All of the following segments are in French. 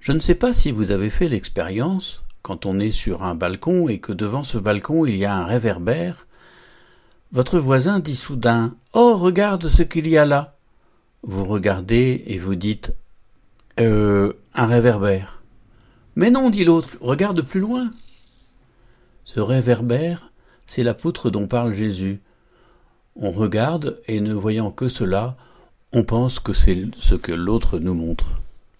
Je ne sais pas si vous avez fait l'expérience, quand on est sur un balcon et que devant ce balcon il y a un réverbère, votre voisin dit soudain « Oh, regarde ce qu'il y a là !» Vous regardez et vous dites « un réverbère. » « Mais non, dit l'autre, regarde plus loin. » Ce réverbère, c'est la poutre dont parle Jésus. On regarde et ne voyant que cela, on pense que c'est ce que l'autre nous montre.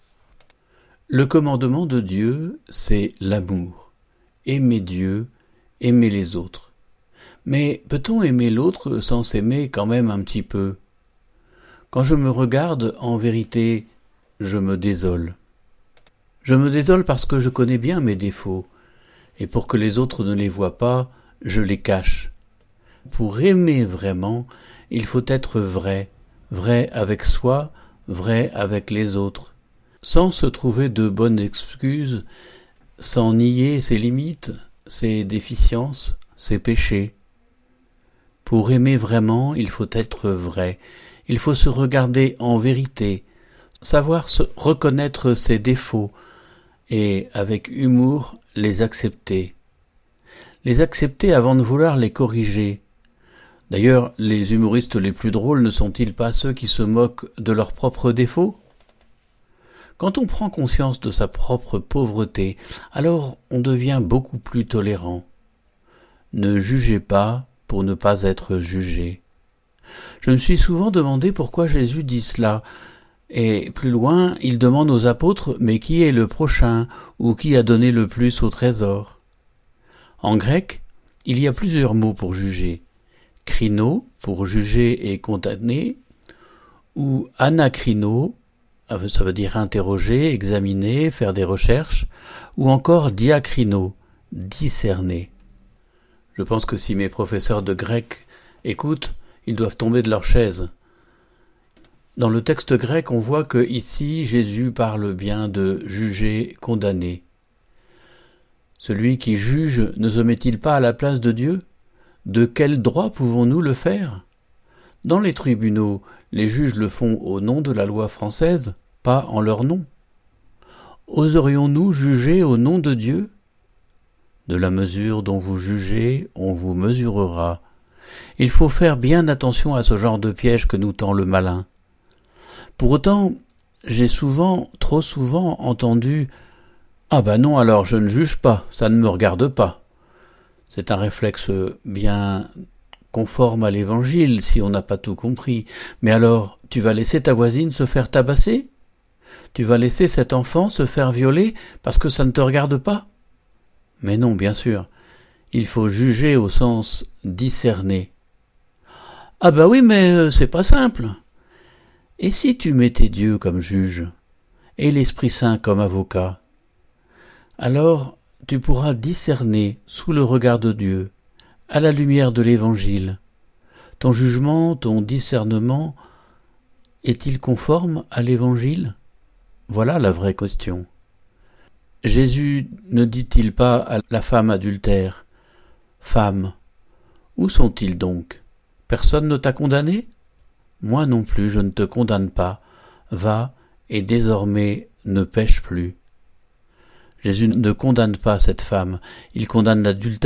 Le commandement de Dieu, c'est l'amour. Aimer Dieu, aimer les autres. Mais peut-on aimer l'autre sans s'aimer quand même un petit peu ? Quand je me regarde, en vérité, je me désole. Je me désole parce que je connais bien mes défauts, et pour que les autres ne les voient pas, je les cache. Pour aimer vraiment, il faut être vrai, vrai avec soi, vrai avec les autres, sans se trouver de bonnes excuses, sans nier ses limites, ses déficiences, ses péchés. Pour aimer vraiment, il faut être vrai, il faut se regarder en vérité, savoir se reconnaître ses défauts, et, avec humour, les accepter. Les accepter avant de vouloir les corriger. D'ailleurs, les humoristes les plus drôles ne sont-ils pas ceux qui se moquent de leurs propres défauts ? Quand on prend conscience de sa propre pauvreté, alors on devient beaucoup plus tolérant. Ne jugez pas pour ne pas être jugé. Je me suis souvent demandé pourquoi Jésus dit cela. Et plus loin, il demande aux apôtres « Mais qui est le prochain » ou « Qui a donné le plus au trésor ?» En grec, il y a plusieurs mots pour juger. Krino, pour juger et condamner, ou anakrino, ça veut dire interroger, examiner, faire des recherches, ou encore diakrino, discerner. Je pense que si mes professeurs de grec écoutent, ils doivent tomber de leur chaise. Dans le texte grec, on voit que ici Jésus parle bien de juger, condamner. Celui qui juge ne se met-il pas à la place de Dieu ? De quel droit pouvons-nous le faire ? Dans les tribunaux, les juges le font au nom de la loi française, pas en leur nom. Oserions-nous juger au nom de Dieu ? De la mesure dont vous jugez, on vous mesurera. Il faut faire bien attention à ce genre de piège que nous tend le malin. Pour autant, j'ai trop souvent entendu « Ah ben non, alors je ne juge pas, ça ne me regarde pas ». C'est un réflexe bien conforme à l'Évangile si on n'a pas tout compris. Mais alors, tu vas laisser ta voisine se faire tabasser ? Tu vas laisser cet enfant se faire violer parce que ça ne te regarde pas ? Mais non, bien sûr, il faut juger au sens discerner. Ah ben oui, mais c'est pas simple. Et si tu mettais Dieu comme juge, et l'Esprit Saint comme avocat, alors tu pourras discerner sous le regard de Dieu, à la lumière de l'Évangile. Ton jugement, ton discernement, est-il conforme à l'Évangile ? Voilà la vraie question. Jésus ne dit-il pas à la femme adultère, « Femme, où sont-ils donc ? Personne ne t'a condamné ? Moi non plus, je ne te condamne pas. Va, et désormais ne pêche plus. » Jésus ne condamne pas cette femme, il condamne l'adultère.